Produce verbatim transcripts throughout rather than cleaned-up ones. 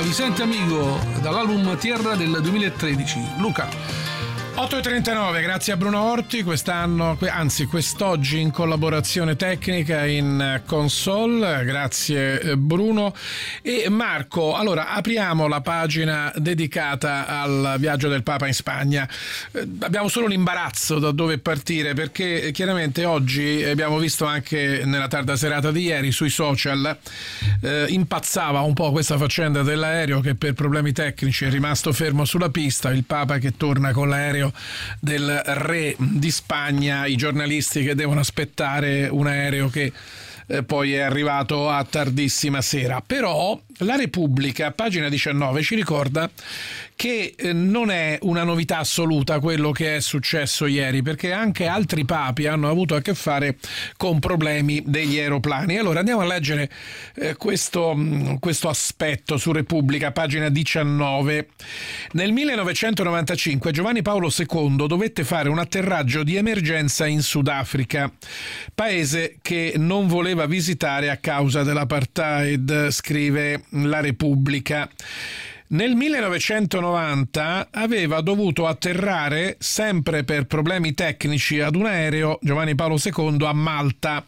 Vicente Amigo dall'album Tierra del duemilatredici. Luca. otto e trentanove, grazie a Bruno Orti, quest'anno, anzi quest'oggi in collaborazione tecnica in console, grazie Bruno. E Marco, allora apriamo la pagina dedicata al viaggio del Papa in Spagna. Eh, abbiamo solo l'imbarazzo da dove partire, perché chiaramente oggi abbiamo visto anche nella tarda serata di ieri sui social eh, impazzava un po' questa faccenda dell'aereo che per problemi tecnici è rimasto fermo sulla pista, il Papa che torna con l'aereo del re di Spagna, i giornalisti che devono aspettare un aereo che eh, poi è arrivato a tardissima sera. Però la Repubblica, pagina diciannove, ci ricorda che eh, non è una novità assoluta quello che è successo ieri, perché anche altri papi hanno avuto a che fare con problemi degli aeroplani. Allora andiamo a leggere eh, questo, questo aspetto su Repubblica, pagina diciannove. Nel millenovecentonovantacinque Giovanni Paolo secondo dovette fare un atterraggio di emergenza in Sudafrica, paese che non voleva visitare a causa dell'apartheid, scrive la Repubblica. Nel millenovecentonovanta aveva dovuto atterrare, sempre per problemi tecnici, ad un aereo Giovanni Paolo secondo a Malta.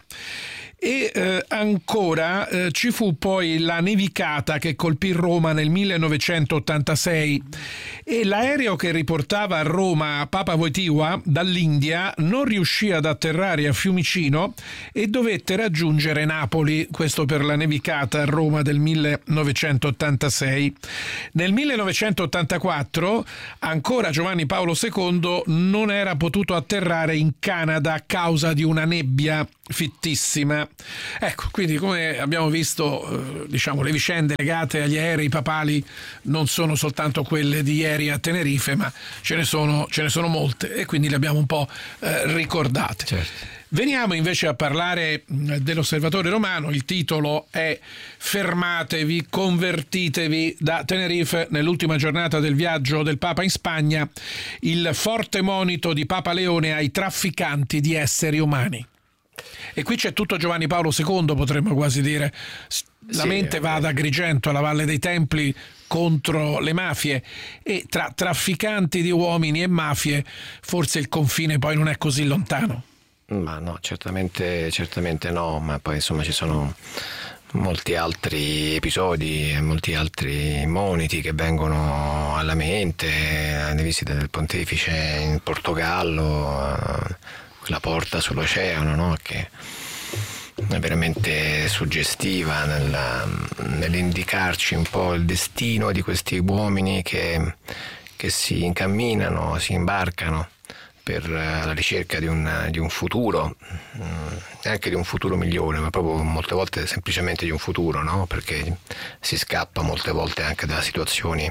E eh, ancora eh, ci fu poi la nevicata che colpì Roma nel millenovecentottantasei e l'aereo che riportava a Roma Papa Wojtyła dall'India non riuscì ad atterrare a Fiumicino e dovette raggiungere Napoli, questo per la nevicata a Roma del millenovecentottantasei. Nel millenovecentottantaquattro ancora Giovanni Paolo secondo non era potuto atterrare in Canada a causa di una nebbia fittissima. Ecco, quindi come abbiamo visto, eh, diciamo, le vicende legate agli aerei papali non sono soltanto quelle di ieri a Tenerife, ma ce ne sono, ce ne sono molte e quindi le abbiamo un po' eh, ricordate. Certo. Veniamo invece a parlare dell'Osservatore Romano. Il titolo è "Fermatevi, convertitevi". Da Tenerife, nell'ultima giornata del viaggio del Papa in Spagna, il forte monito di Papa Leone ai trafficanti di esseri umani. E qui c'è tutto Giovanni Paolo secondo, potremmo quasi dire. La sì, mente va da Agrigento alla Valle dei Templi contro le mafie, e tra trafficanti di uomini e mafie forse il confine poi non è così lontano. Ma no, certamente, certamente no, ma poi insomma ci sono molti altri episodi e molti altri moniti che vengono alla mente, le visite del pontefice in Portogallo, la porta sull'oceano, no? Che è veramente suggestiva nella, nell'indicarci un po' il destino di questi uomini che, che si incamminano, si imbarcano per la ricerca di un, di un futuro, anche di un futuro migliore, ma proprio molte volte semplicemente di un futuro, no? Perché si scappa molte volte anche da situazioni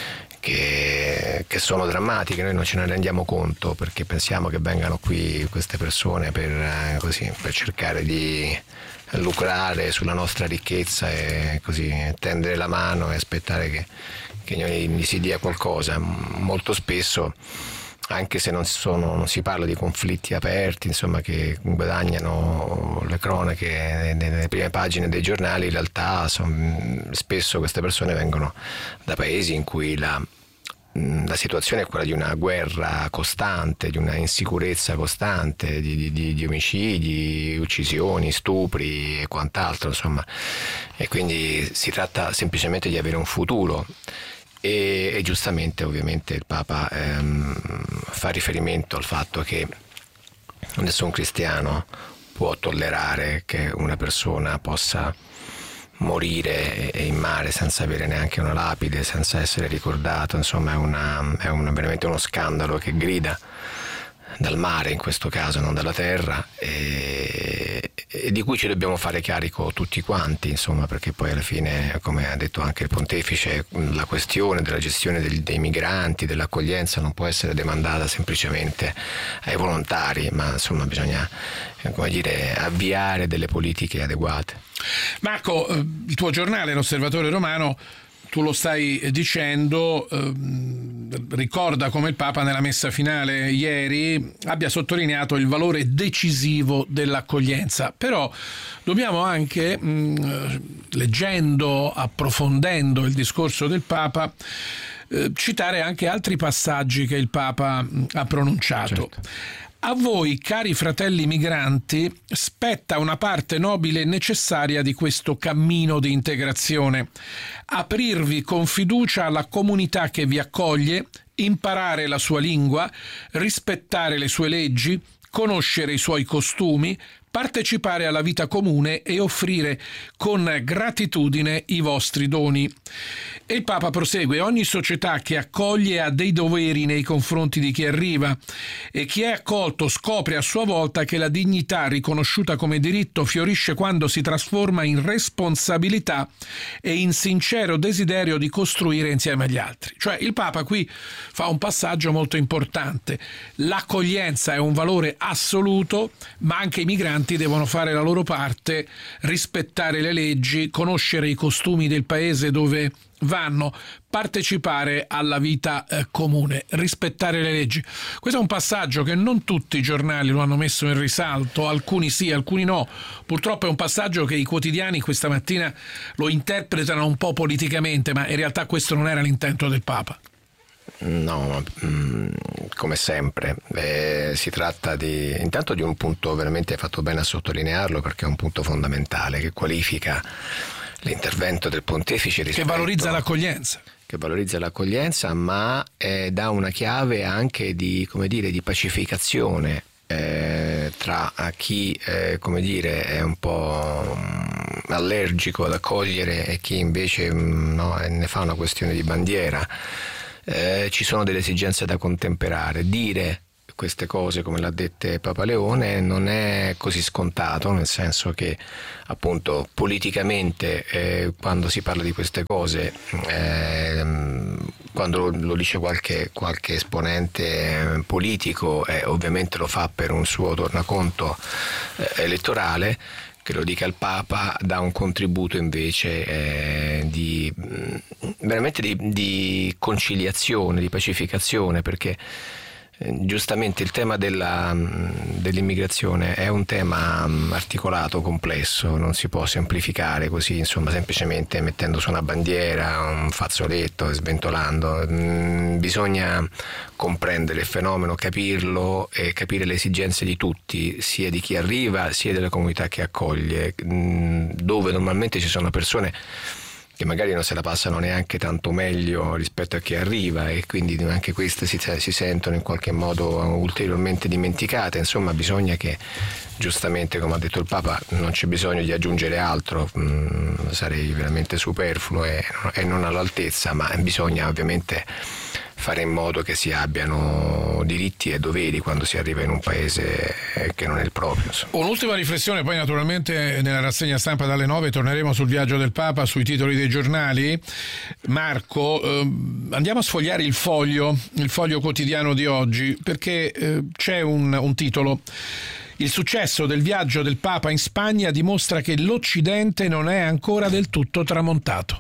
Che, che sono drammatiche. Noi non ce ne rendiamo conto perché pensiamo che vengano qui queste persone per, eh, così, per cercare di lucrare sulla nostra ricchezza e così tendere la mano e aspettare che, che gli si dia qualcosa. Molto spesso, anche se non, sono, non si parla di conflitti aperti, insomma, che guadagnano le cronache nelle prime pagine dei giornali, in realtà son, spesso queste persone vengono da paesi in cui la, la situazione è quella di una guerra costante, di una insicurezza costante, di, di, di omicidi, uccisioni, stupri e quant'altro, insomma. E quindi si tratta semplicemente di avere un futuro. E, e giustamente ovviamente il Papa ehm, fa riferimento al fatto che nessun cristiano può tollerare che una persona possa morire in mare senza avere neanche una lapide, senza essere ricordato. Insomma è, una, è una, veramente uno scandalo che grida dal mare, in questo caso, non dalla terra, e, e di cui ci dobbiamo fare carico tutti quanti, insomma, perché poi alla fine, come ha detto anche il pontefice, la questione della gestione dei, dei migranti, dell'accoglienza non può essere demandata semplicemente ai volontari, ma insomma bisogna, come dire, avviare delle politiche adeguate. Marco, il tuo giornale, l'Osservatore Romano, tu lo stai dicendo, ehm, ricorda come il Papa nella messa finale ieri abbia sottolineato il valore decisivo dell'accoglienza, però dobbiamo anche, mh, leggendo, approfondendo il discorso del Papa, eh, citare anche altri passaggi che il Papa mh, ha pronunciato. Certo. A voi, cari fratelli migranti, spetta una parte nobile e necessaria di questo cammino di integrazione. Aprirvi con fiducia alla comunità che vi accoglie, imparare la sua lingua, rispettare le sue leggi, conoscere i suoi costumi, partecipare alla vita comune e offrire con gratitudine i vostri doni. E il Papa prosegue: ogni società che accoglie ha dei doveri nei confronti di chi arriva, e chi è accolto scopre a sua volta che la dignità riconosciuta come diritto fiorisce quando si trasforma in responsabilità e in sincero desiderio di costruire insieme agli altri. Cioè il Papa qui fa un passaggio molto importante: l'accoglienza è un valore assoluto, ma anche i migranti devono fare la loro parte, rispettare le leggi, conoscere i costumi del paese dove vanno, partecipare alla vita eh, comune, rispettare le leggi. Questo è un passaggio che non tutti i giornali lo hanno messo in risalto, alcuni sì, alcuni no. Purtroppo è un passaggio che i quotidiani questa mattina lo interpretano un po' politicamente, ma in realtà questo non era l'intento del Papa. No, come sempre eh, si tratta di intanto di un punto, veramente hai fatto bene a sottolinearlo, perché è un punto fondamentale che qualifica l'intervento del pontefice rispetto, che valorizza l'accoglienza che valorizza l'accoglienza ma eh, dà una chiave anche di, come dire, di pacificazione eh, tra chi eh, come dire è un po' allergico ad accogliere e chi invece no, ne fa una questione di bandiera. Eh, ci sono delle esigenze da contemperare. Dire queste cose, come l'ha dette Papa Leone, non è così scontato, nel senso che appunto politicamente eh, quando si parla di queste cose, eh, quando lo, lo dice qualche, qualche esponente politico, eh, ovviamente lo fa per un suo tornaconto eh, elettorale. Che lo dica il Papa dà un contributo invece eh, di veramente di, di conciliazione, di pacificazione, perché eh, giustamente il tema della, dell'immigrazione è un tema articolato, complesso, non si può semplificare così, insomma, semplicemente mettendo su una bandiera, un fazzoletto e sventolando. Mm, bisogna comprendere il fenomeno, capirlo e capire le esigenze di tutti, sia di chi arriva sia della comunità che accoglie, dove normalmente ci sono persone che magari non se la passano neanche tanto meglio rispetto a chi arriva, e quindi anche queste si, si sentono in qualche modo ulteriormente dimenticate. Insomma, bisogna che, giustamente come ha detto il Papa, non c'è bisogno di aggiungere altro, mm, sarei veramente superfluo e, e non all'altezza, ma bisogna ovviamente fare in modo che si abbiano diritti e doveri quando si arriva in un paese che non è il proprio. Un'ultima riflessione, poi naturalmente nella rassegna stampa dalle nove torneremo sul viaggio del Papa, sui titoli dei giornali. Marco, eh, andiamo a sfogliare il foglio, il foglio quotidiano di oggi, perché eh, c'è un, un titolo: il successo del viaggio del Papa in Spagna dimostra che l'Occidente non è ancora del tutto tramontato.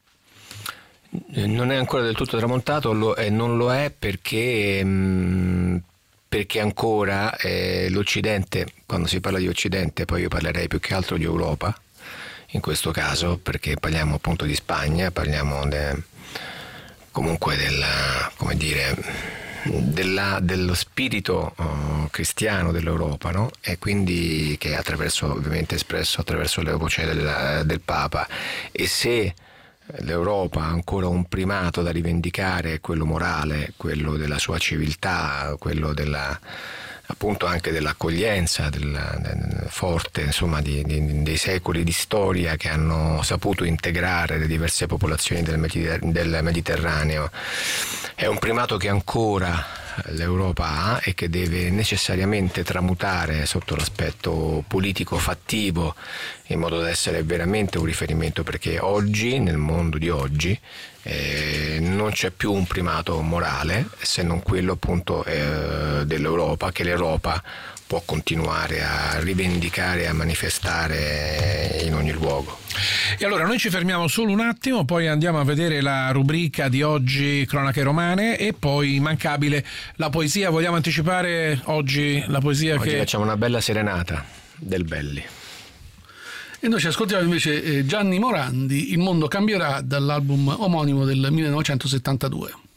Non è ancora del tutto tramontato lo, e non lo è perché, mh, perché ancora eh, l'Occidente, quando si parla di Occidente, poi io parlerei più che altro di Europa, in questo caso, perché parliamo appunto di Spagna, parliamo de, comunque della, come dire, della, dello spirito oh, cristiano dell'Europa, no? E quindi che è attraverso, ovviamente espresso attraverso le voci del, del Papa. E se l'Europa ha ancora un primato da rivendicare, quello morale, quello della sua civiltà, quello della, appunto anche dell'accoglienza della, del, forte, insomma, di, di, dei secoli di storia che hanno saputo integrare le diverse popolazioni del, Mediter- del Mediterraneo. È un primato che ancora l'Europa ha e che deve necessariamente tramutare sotto l'aspetto politico fattivo, in modo da essere veramente un riferimento, perché oggi, nel mondo di oggi, eh, non c'è più un primato morale se non quello appunto eh, dell'Europa, che l'Europa può continuare a rivendicare e a manifestare in ogni luogo. E allora noi ci fermiamo solo un attimo, poi andiamo a vedere la rubrica di oggi, Cronache Romane, e poi immancabile la poesia. Vogliamo anticipare oggi la poesia? Oggi che facciamo una bella serenata del Belli. E noi ci ascoltiamo invece Gianni Morandi, Il mondo cambierà, dall'album omonimo del millenovecentosettantadue.